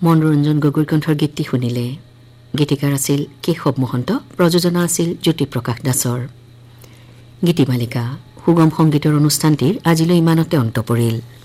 মনোৰঞ্জন গগৈৰ কণ্ঠৰ গীতটি শুনিলে। গীতিকাৰ আছিল কেশৱ মহন্ত, প্ৰযোজনা আছিল জ্যোতিপ্ৰকাশ দাসৰ। গীতিমালিকা সুগম সংগীতৰ অনুষ্ঠানটিৰ আজিলৈ ইমানতে অন্ত পৰিল।